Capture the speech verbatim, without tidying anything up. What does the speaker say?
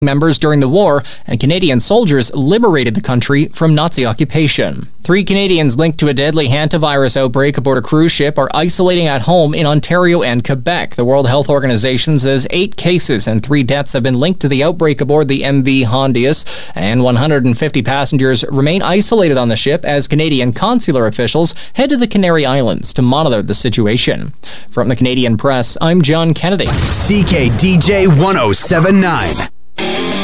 members during the war, and Canadian soldiers liberated the country from Nazi occupation. Three Canadians linked to a deadly hantavirus outbreak aboard a cruise ship are isolating at home in Ontario and Quebec. The World Health Organization says eight cases and three deaths have been linked to the outbreak aboard the M V Hondius, and one hundred fifty passengers remain isolated on the ship as Canadian consular officials head to the Canary Islands to monitor the situation. From the Canadian Press, I'm John Kennedy. C K D J one oh seven point nine.